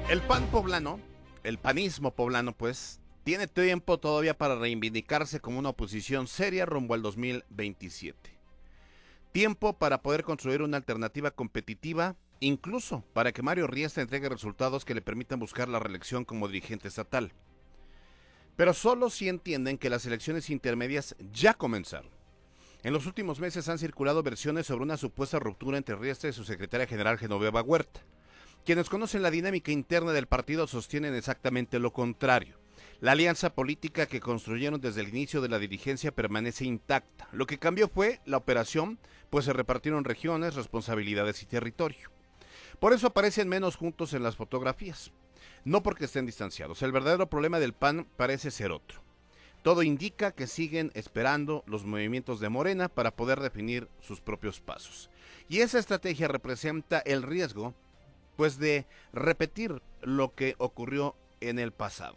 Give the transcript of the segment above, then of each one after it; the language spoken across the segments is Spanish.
El PAN poblano, el panismo poblano, pues, tiene tiempo todavía para reivindicarse como una oposición seria rumbo al 2027. Tiempo para poder construir una alternativa competitiva, incluso para que Mario Riestra entregue resultados que le permitan buscar la reelección como dirigente estatal. Pero solo si entienden que las elecciones intermedias ya comenzaron. En los últimos meses han circulado versiones sobre una supuesta ruptura entre Riestra y su secretaria general Genoveva Huerta. Quienes conocen la dinámica interna del partido sostienen exactamente lo contrario. La alianza política que construyeron desde el inicio de la dirigencia permanece intacta. Lo que cambió fue la operación, pues se repartieron regiones, responsabilidades y territorio. Por eso aparecen menos juntos en las fotografías. No porque estén distanciados. El verdadero problema del PAN parece ser otro. Todo indica que siguen esperando los movimientos de Morena para poder definir sus propios pasos. Y esa estrategia representa el riesgo, pues, de repetir lo que ocurrió en el pasado.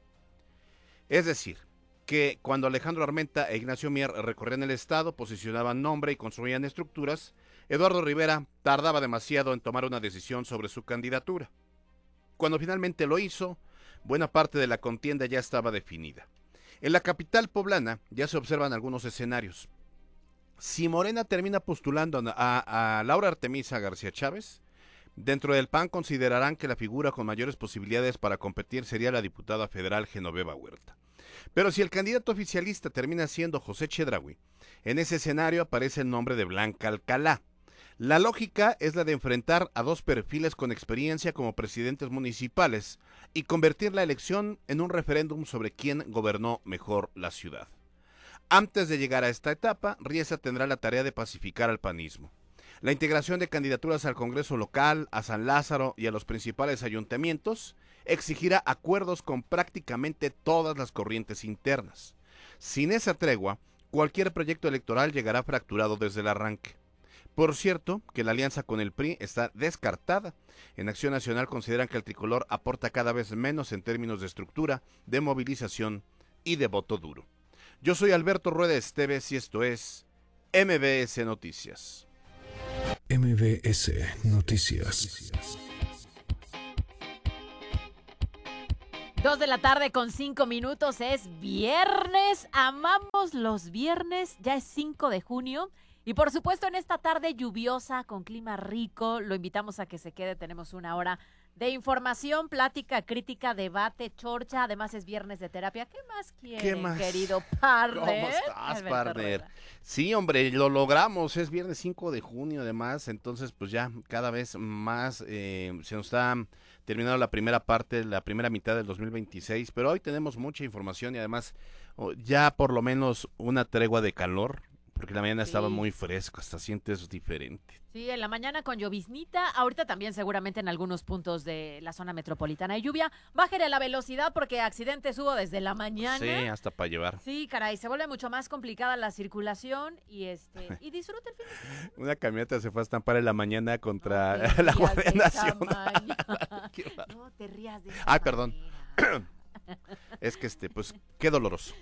Es decir, que cuando Alejandro Armenta e Ignacio Mier recorrían el estado, posicionaban nombre y construían estructuras, Eduardo Rivera tardaba demasiado en tomar una decisión sobre su candidatura. Cuando finalmente lo hizo, buena parte de la contienda ya estaba definida. En la capital poblana ya se observan algunos escenarios. Si Morena termina postulando a Laura Artemisa García Chávez, dentro del PAN considerarán que la figura con mayores posibilidades para competir sería la diputada federal Genoveva Huerta. Pero si el candidato oficialista termina siendo José Chedraui, en ese escenario aparece el nombre de Blanca Alcalá. La lógica es la de enfrentar a dos perfiles con experiencia como presidentes municipales y convertir la elección en un referéndum sobre quién gobernó mejor la ciudad. Antes de llegar a esta etapa, Riestra tendrá la tarea de pacificar al panismo. La integración de candidaturas al Congreso local, a San Lázaro y a los principales ayuntamientos exigirá acuerdos con prácticamente todas las corrientes internas. Sin esa tregua, cualquier proyecto electoral llegará fracturado desde el arranque. Por cierto, que la alianza con el PRI está descartada. En Acción Nacional consideran que el tricolor aporta cada vez menos en términos de estructura, de movilización y de voto duro. Yo soy Alberto Rueda Esteves y esto es MBS Noticias. MBS Noticias. 2:05 p.m. es viernes, amamos los viernes, ya es 5 de junio y por supuesto en esta tarde lluviosa con clima rico, lo invitamos a que se quede, tenemos una hora de información, plática, crítica, debate, chorcha, además es viernes de terapia. ¿Qué más quieren, querido partner? ¿Cómo estás, partner? Sí, hombre, lo logramos, es viernes 5 de junio además, entonces pues ya cada vez más se nos está terminando la primera parte, la primera mitad del 2026, pero hoy tenemos mucha información y además ya por lo menos una tregua de calor. Porque la mañana estaba muy fresco, hasta sientes diferente. Sí, en la mañana con lloviznita, ahorita también seguramente en algunos puntos de la zona metropolitana hay lluvia. Bájale la velocidad porque accidentes hubo desde la mañana. Sí, hasta para llevar. Sí, caray, se vuelve mucho más complicada la circulación y disfruta el fin de semana. Una camioneta se fue a estampar en la mañana contra la Guardia Nacional. No te rías de esa Ay, perdón. Es que pues, qué doloroso.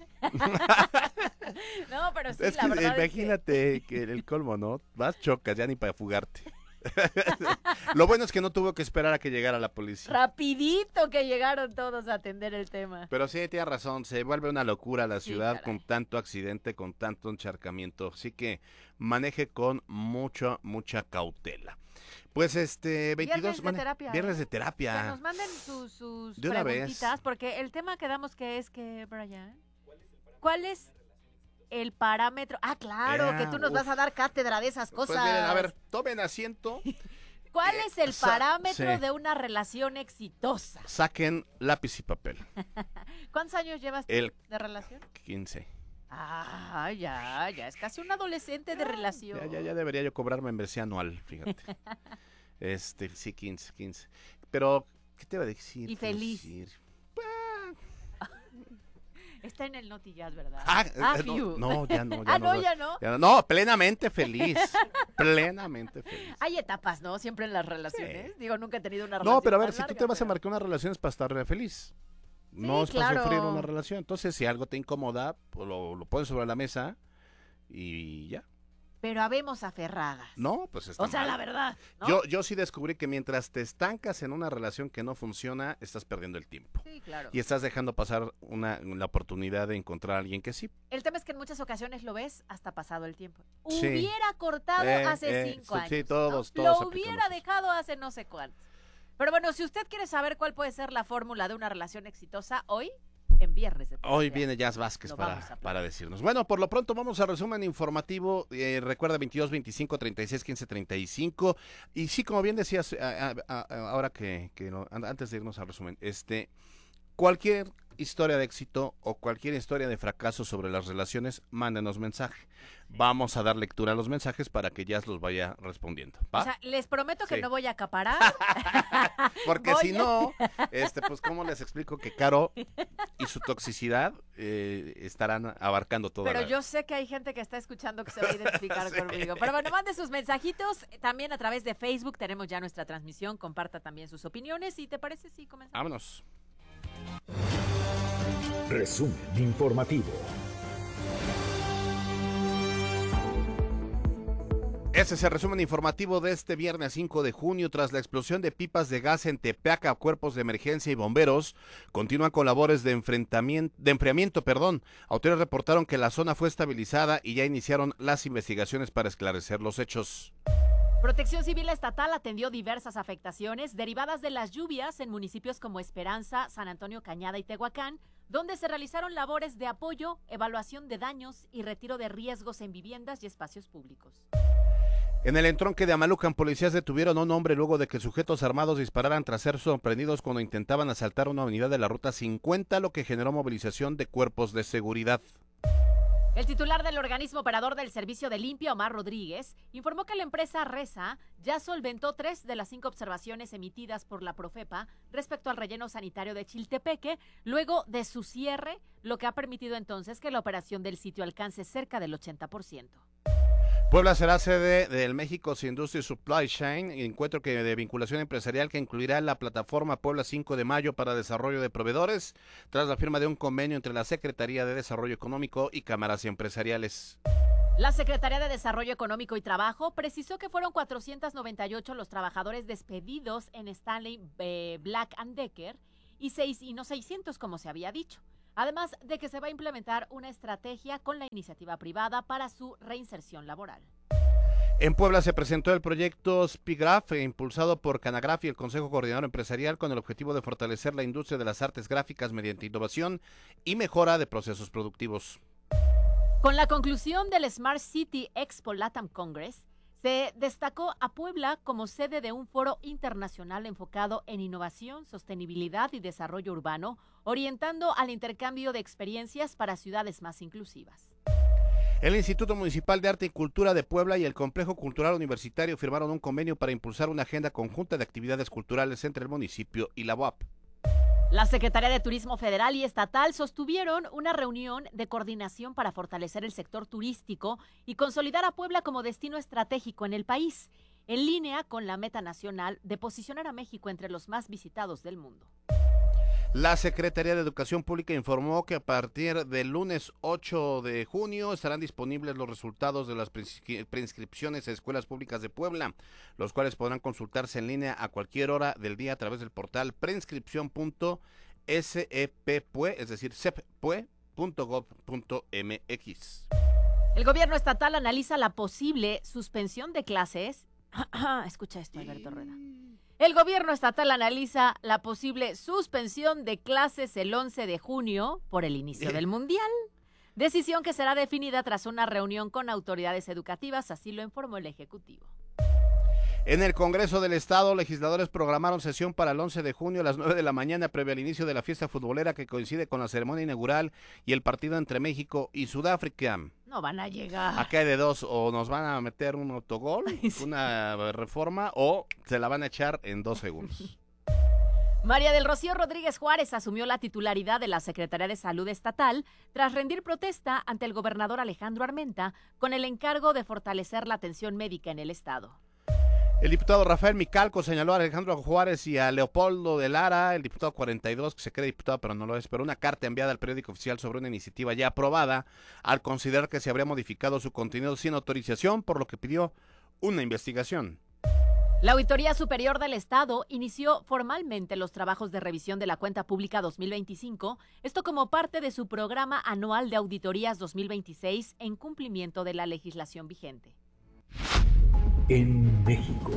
No, pero sí, es la que verdad imagínate es que el colmo, ¿no? Vas, chocas, ya ni para fugarte. Lo bueno es que no tuvo que esperar a que llegara la policía. Rapidito que llegaron todos a atender el tema. Pero sí, tienes razón, se vuelve una locura la ciudad caray. con tanto accidente, con tanto encharcamiento. Así que maneje con mucha cautela. Pues 22... Viernes de terapia. Viernes de terapia. Que nos manden sus de una preguntitas, vez. porque el tema quedamos que es que, Brian, ¿cuál es el parámetro? Ah, claro, que tú nos vas a dar cátedra de esas cosas. Pues miren, a ver, tomen asiento. ¿Cuál es el parámetro sí. de una relación exitosa? Saquen lápiz y papel. ¿Cuántos años llevas de relación? 15. Ah, ya es casi un adolescente de relación. Ya debería yo cobrar membresía anual, fíjate. Sí, 15. Pero, ¿qué te iba a decir? Y feliz. Está en el Notijazz, ¿verdad? No, ya no. Ya no. No, plenamente feliz. Plenamente feliz. Hay etapas, ¿no? Siempre en las relaciones. Sí. Digo, nunca he tenido una relación. No, pero a ver, larga, si tú te vas a marcar una relación es para estar feliz. No es para sufrir una relación. Entonces, si algo te incomoda, pues lo pones sobre la mesa y ya. pero habemos aferradas. No, pues está O sea, mal. la verdad, ¿no? Yo sí descubrí que mientras te estancas en una relación que no funciona, estás perdiendo el tiempo. Sí, claro. Y estás dejando pasar la oportunidad de encontrar a alguien que sí. El tema es que en muchas ocasiones lo ves hasta pasado el tiempo. Sí. Hubiera cortado hace 5 años. Sí, todos Lo aplicamos hubiera eso. dejado hace no sé cuánto. Pero bueno, si usted quiere saber cuál puede ser la fórmula de una relación exitosa hoy, en Viernes de Hoy Terapia. viene Jazz Vázquez Lo vamos a para platicar. decirnos. Bueno, por lo pronto vamos al resumen informativo. Recuerda 22, 25, 36, 15, 35. Y sí, como bien decías, ahora antes de irnos al resumen, cualquier historia de éxito o cualquier historia de fracaso sobre las relaciones, mándenos mensaje. Vamos a dar lectura a los mensajes para que Jazz los vaya respondiendo. ¿Va? O sea, les prometo que Sí. no voy a acaparar. Porque voy si no, pues cómo les explico que Caro y su toxicidad estarán abarcando toda Pero la... yo sé que hay gente que está escuchando que se va a identificar Sí. conmigo. Pero bueno, mande sus mensajitos. También a través de Facebook tenemos ya nuestra transmisión. Comparta también sus opiniones. ¿Y te parece si comenzamos? Vámonos. Resumen informativo. Este es el resumen informativo de este viernes 5 de junio. Tras la explosión de pipas de gas en Tepeaca, cuerpos de emergencia y bomberos continúan con labores de enfriamiento. Autoridades reportaron que la zona fue estabilizada y ya iniciaron las investigaciones para esclarecer los hechos. Protección Civil Estatal atendió diversas afectaciones derivadas de las lluvias en municipios como Esperanza, San Antonio Cañada y Tehuacán, donde se realizaron labores de apoyo, evaluación de daños y retiro de riesgos en viviendas y espacios públicos. En el entronque de Amalucan, policías detuvieron a un hombre luego de que sujetos armados dispararan tras ser sorprendidos cuando intentaban asaltar una unidad de la Ruta 50, lo que generó movilización de cuerpos de seguridad. El titular del organismo operador del servicio de limpia, Omar Rodríguez, informó que la empresa Resa ya solventó 3 de las 5 observaciones emitidas por la Profepa respecto al relleno sanitario de Chiltepeque, luego de su cierre, lo que ha permitido entonces que la operación del sitio alcance cerca del 80%. Puebla será sede del México Industry Supply Chain, encuentro de vinculación empresarial que incluirá la plataforma Puebla 5 de Mayo para desarrollo de proveedores, tras la firma de un convenio entre la Secretaría de Desarrollo Económico y cámaras empresariales. La Secretaría de Desarrollo Económico y Trabajo precisó que fueron 498 los trabajadores despedidos en Stanley Black & Decker y no 600 como se había dicho. Además de que se va a implementar una estrategia con la iniciativa privada para su reinserción laboral. En Puebla se presentó el proyecto SPIGRAPH, impulsado por Canagraph y el Consejo Coordinador Empresarial, con el objetivo de fortalecer la industria de las artes gráficas mediante innovación y mejora de procesos productivos. Con la conclusión del Smart City Expo Latam Congress, se destacó a Puebla como sede de un foro internacional enfocado en innovación, sostenibilidad y desarrollo urbano, orientando al intercambio de experiencias para ciudades más inclusivas. El Instituto Municipal de Arte y Cultura de Puebla y el Complejo Cultural Universitario firmaron un convenio para impulsar una agenda conjunta de actividades culturales entre el municipio y la UAP. La Secretaría de Turismo Federal y Estatal sostuvieron una reunión de coordinación para fortalecer el sector turístico y consolidar a Puebla como destino estratégico en el país, en línea con la meta nacional de posicionar a México entre los más visitados del mundo. La Secretaría de Educación Pública informó que a partir del lunes 8 de junio estarán disponibles los resultados de las preinscripciones a escuelas públicas de Puebla, los cuales podrán consultarse en línea a cualquier hora del día a través del portal preinscripción.sepue, es decir, sepue.gov.mx. El gobierno estatal analiza la posible suspensión de clases. Escucha esto, Alberto Rueda. El gobierno estatal analiza la posible suspensión de clases el 11 de junio por el inicio del Mundial. Decisión que será definida tras una reunión con autoridades educativas, así lo informó el Ejecutivo. En el Congreso del Estado, legisladores programaron sesión para el 11 de junio a las 9 de la mañana, previo al inicio de la fiesta futbolera que coincide con la ceremonia inaugural y el partido entre México y Sudáfrica. No van a llegar. Acá hay de dos, o nos van a meter un autogol, una reforma, o se la van a echar en 2 segundos. María del Rocío Rodríguez Juárez asumió la titularidad de la Secretaría de Salud Estatal tras rendir protesta ante el gobernador Alejandro Armenta con el encargo de fortalecer la atención médica en el estado. El diputado Rafael Micalco señaló a Alejandro Juárez y a Leopoldo de Lara, el diputado 42, que se cree diputado pero no lo es, pero una carta enviada al periódico oficial sobre una iniciativa ya aprobada, al considerar que se habría modificado su contenido sin autorización, por lo que pidió una investigación. La Auditoría Superior del Estado inició formalmente los trabajos de revisión de la cuenta pública 2025, esto como parte de su programa anual de auditorías 2026 en cumplimiento de la legislación vigente. En México.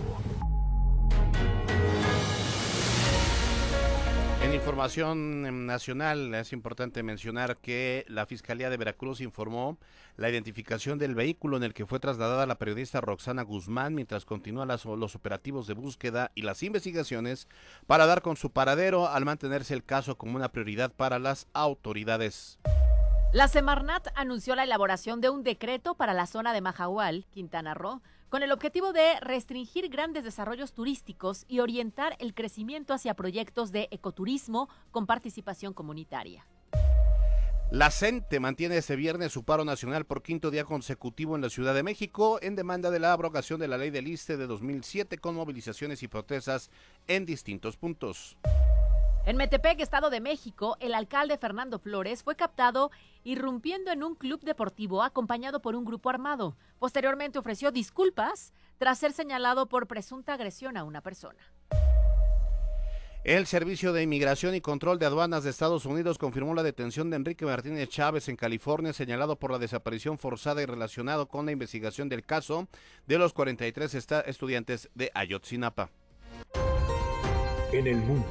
En información nacional es importante mencionar que la Fiscalía de Veracruz informó la identificación del vehículo en el que fue trasladada la periodista Roxana Guzmán mientras continúan los operativos de búsqueda y las investigaciones para dar con su paradero al mantenerse el caso como una prioridad para las autoridades. La Semarnat anunció la elaboración de un decreto para la zona de Majahual, Quintana Roo, con el objetivo de restringir grandes desarrollos turísticos y orientar el crecimiento hacia proyectos de ecoturismo con participación comunitaria. La CENTE mantiene este viernes su paro nacional por quinto día consecutivo en la Ciudad de México en demanda de la abrogación de la ley del ISSSTE de 2007 con movilizaciones y protestas en distintos puntos. En Metepec, Estado de México, el alcalde Fernando Flores fue captado irrumpiendo en un club deportivo acompañado por un grupo armado. Posteriormente ofreció disculpas tras ser señalado por presunta agresión a una persona. El Servicio de Inmigración y Control de Aduanas de Estados Unidos confirmó la detención de Enrique Martínez Chávez en California, señalado por la desaparición forzada y relacionado con la investigación del caso de los 43 estudiantes de Ayotzinapa. En el mundo.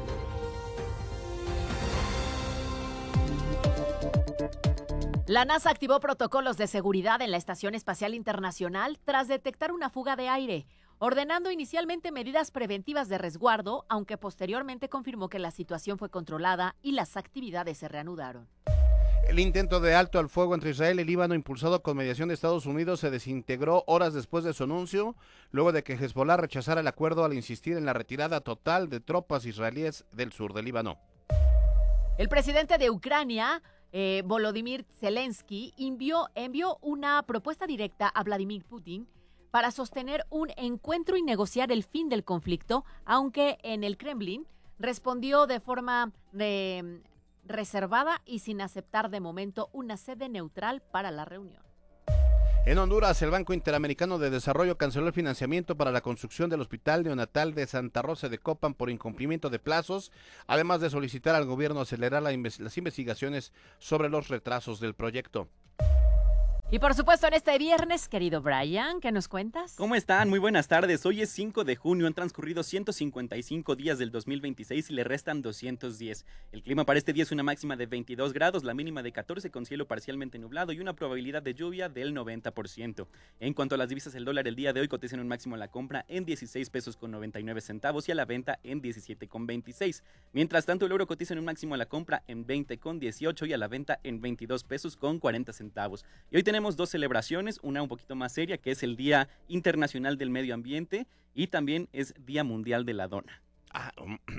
La NASA activó protocolos de seguridad en la Estación Espacial Internacional tras detectar una fuga de aire, ordenando inicialmente medidas preventivas de resguardo, aunque posteriormente confirmó que la situación fue controlada y las actividades se reanudaron. El intento de alto al fuego entre Israel y Líbano, impulsado con mediación de Estados Unidos, se desintegró horas después de su anuncio, luego de que Hezbollah rechazara el acuerdo al insistir en la retirada total de tropas israelíes del sur del Líbano. El presidente de Ucrania, Volodymyr Zelensky, envió una propuesta directa a Vladimir Putin para sostener un encuentro y negociar el fin del conflicto, aunque en el Kremlin respondió de forma reservada y sin aceptar de momento una sede neutral para la reunión. En Honduras, el Banco Interamericano de Desarrollo canceló el financiamiento para la construcción del Hospital Neonatal de Santa Rosa de Copán por incumplimiento de plazos, además de solicitar al gobierno acelerar las investigaciones sobre los retrasos del proyecto. Y por supuesto en este viernes, querido Brian, ¿qué nos cuentas? ¿Cómo están? Muy buenas tardes. Hoy es 5 de junio, han transcurrido 155 días del 2026 y le restan 210. El clima para este día es una máxima de 22 grados, la mínima de 14 con cielo parcialmente nublado y una probabilidad de lluvia del 90%. En cuanto a las divisas, el dólar el día de hoy cotiza en un máximo a la compra en 16 pesos con 99 centavos y a la venta en 17 con 26. Mientras tanto, el euro cotiza en un máximo a la compra en 20 con 18 y a la venta en 22 pesos con 40 centavos. Y hoy tenemos dos celebraciones, una un poquito más seria, que es el Día Internacional del Medio Ambiente y también es Día Mundial de la Dona. Ah,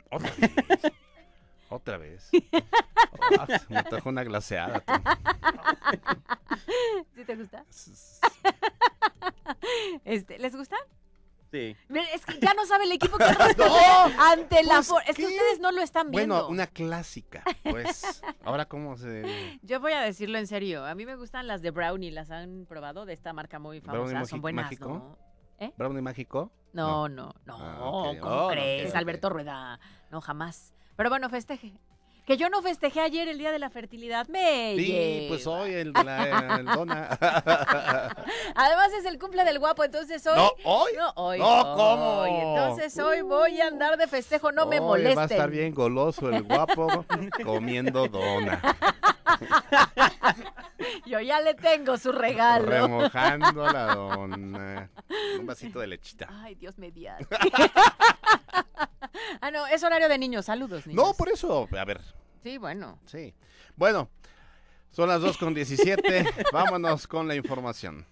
otra vez. Me trajo una glaseada. Tú. ¿Sí te gusta? ¿Les gusta? Sí. Es que ya no sabe el equipo que ante la es que ustedes no lo están viendo. Bueno, una clásica, pues. Ahora cómo se... Yo voy a decirlo en serio. A mí me gustan las de Brownie, ¿las han probado? De esta marca muy famosa, son buenas, mágico? ¿no? ¿Eh? ¿Brownie mágico? No. Okay. ¿Cómo crees, okay. Alberto Rueda? No, jamás. Pero bueno, festeje. Que yo no festejé ayer el Día de la Fertilidad. Sí, pues hoy el Dona. Además es el cumple del guapo, entonces hoy... ¿No, hoy? No, hoy. No, ¿cómo? Hoy. Entonces hoy voy a andar de festejo, no me molesten. Va a estar bien goloso el guapo comiendo dona. Yo ya le tengo su regalo. Remojando la dona. Un vasito de lechita. Ay, Dios mediante. No, es horario de niños. Saludos, niños. No, por eso. A ver. Sí, bueno. Sí. Bueno, son las 2:17. Vámonos con la información.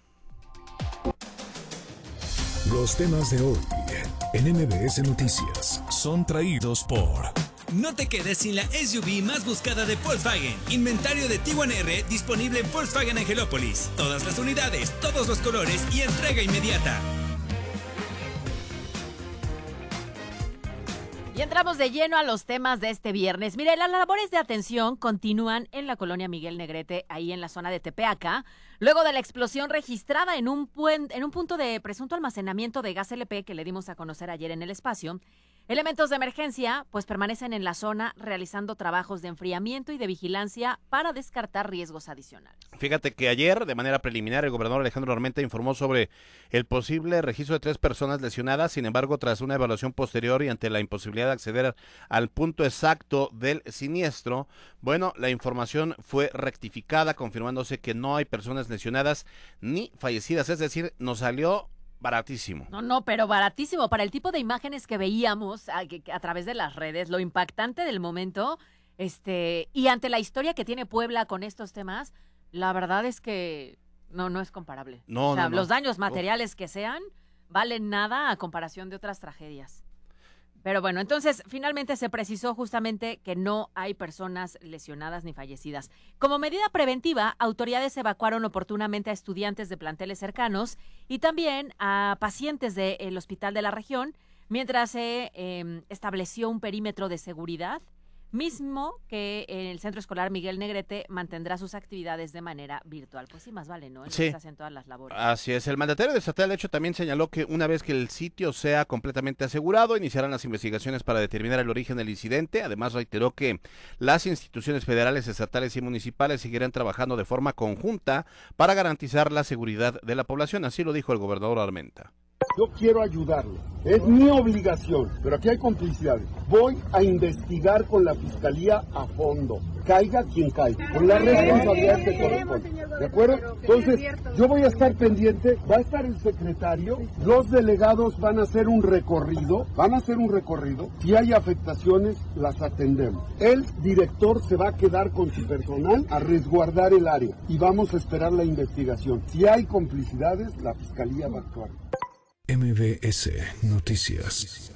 Los temas de hoy en MBS Noticias son traídos por... No te quedes sin la SUV más buscada de Volkswagen. Inventario de Tiguan R disponible en Volkswagen Angelópolis. Todas las unidades, todos los colores y entrega inmediata. entramos de lleno a los temas de este viernes. Mire, las labores de atención continúan en la colonia Miguel Negrete, ahí en la zona de Tepeaca, luego de la explosión registrada en un punto de presunto almacenamiento de gas LP que le dimos a conocer ayer en el espacio. Elementos de emergencia pues permanecen en la zona realizando trabajos de enfriamiento y de vigilancia para descartar riesgos adicionales. Fíjate que ayer, de manera preliminar, el gobernador Alejandro Armenta informó sobre el posible registro de 3 personas lesionadas. Sin embargo, tras una evaluación posterior y ante la imposibilidad de acceder al punto exacto del siniestro, bueno, la información fue rectificada, confirmándose que no hay personas lesionadas ni fallecidas. Es decir, nos salió baratísimo. No, pero baratísimo. Para el tipo de imágenes que veíamos a través de las redes, lo impactante del momento, y ante la historia que tiene Puebla con estos temas, la verdad es que no es comparable. No. Los daños materiales que sean valen nada a comparación de otras tragedias. Pero bueno, entonces finalmente se precisó justamente que no hay personas lesionadas ni fallecidas. Como medida preventiva, autoridades evacuaron oportunamente a estudiantes de planteles cercanos y también a pacientes del hospital de la región, mientras se estableció un perímetro de seguridad, mismo que el Centro Escolar Miguel Negrete mantendrá sus actividades de manera virtual. Pues sí, más vale, ¿no? Sí. Se hacen todas las labores. Así es. El mandatario estatal, de hecho, también señaló que una vez que el sitio sea completamente asegurado, iniciarán las investigaciones para determinar el origen del incidente. Además, reiteró que las instituciones federales, estatales y municipales seguirán trabajando de forma conjunta para garantizar la seguridad de la población. Así lo dijo el gobernador Armenta. Yo quiero ayudarlo, es mi obligación, pero aquí hay complicidades. Voy a investigar con la Fiscalía a fondo, caiga quien caiga, con la responsabilidad que corresponde, ¿de acuerdo? Entonces, yo voy a estar pendiente, va a estar el secretario, los delegados van a hacer un recorrido, si hay afectaciones, las atendemos. El director se va a quedar con su personal a resguardar el área y vamos a esperar la investigación. Si hay complicidades, la Fiscalía va a actuar. MBS Noticias.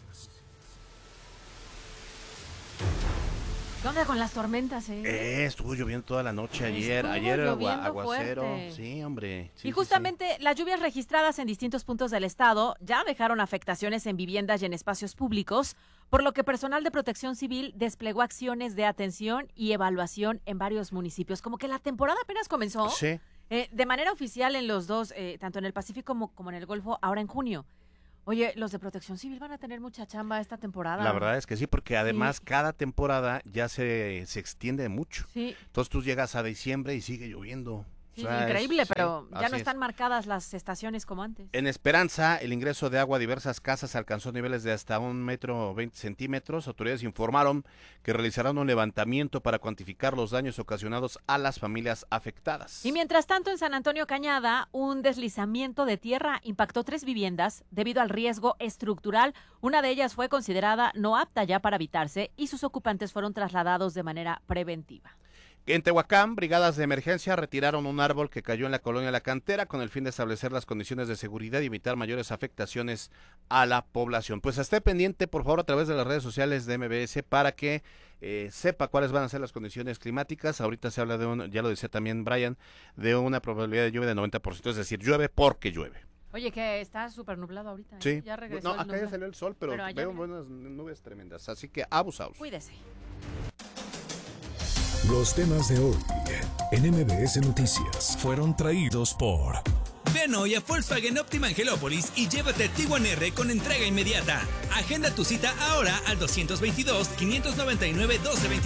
¿Qué onda con las tormentas, Estuvo lloviendo toda la noche ayer. Estuvo Ayer lloviendo aguacero. fuerte. Sí, hombre. Sí, y justamente las lluvias registradas en distintos puntos del estado ya dejaron afectaciones en viviendas y en espacios públicos, por lo que personal de Protección Civil desplegó acciones de atención y evaluación en varios municipios. Como que la temporada apenas comenzó. Sí. De manera oficial en los dos, tanto en el Pacífico como en el Golfo, ahora en junio. Oye, los de Protección Civil van a tener mucha chamba esta temporada. La verdad es que sí, porque además cada temporada ya se extiende mucho. Sí. Entonces tú llegas a diciembre y sigue lloviendo. Sí, increíble, pero ya no así están marcadas las estaciones como antes. En Esperanza, el ingreso de agua a diversas casas alcanzó niveles de hasta 1,20 m. Autoridades informaron que realizarán un levantamiento para cuantificar los daños ocasionados a las familias afectadas. Y mientras tanto, en San Antonio Cañada, un deslizamiento de tierra impactó 3 viviendas debido al riesgo estructural. Una de ellas fue considerada no apta ya para habitarse y sus ocupantes fueron trasladados de manera preventiva. En Tehuacán, brigadas de emergencia retiraron un árbol que cayó en la colonia La Cantera con el fin de establecer las condiciones de seguridad y evitar mayores afectaciones a la población. Pues esté pendiente, por favor, a través de las redes sociales de MBS para que sepa cuáles van a ser las condiciones climáticas. Ahorita se habla de ya lo decía también Brian, de una probabilidad de lluvia de 90%, es decir, llueve porque llueve. Oye, que está súper nublado ahorita. Sí. Ya regresó No, el acá ya nublado. salió el sol, pero allá, veo mira. buenas nubes tremendas, así que abusados. Cuídese. Los temas de hoy en MBS Noticias. Fueron traídos por Ven hoy a Volkswagen Optima Angelópolis y llévate Tiguan R con entrega inmediata. Agenda tu cita ahora al 222-599-1225.